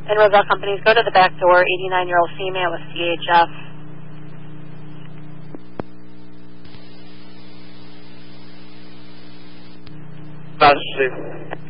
And Roselle Companies, go to the back door, 89-year-old female with CHF. Positive.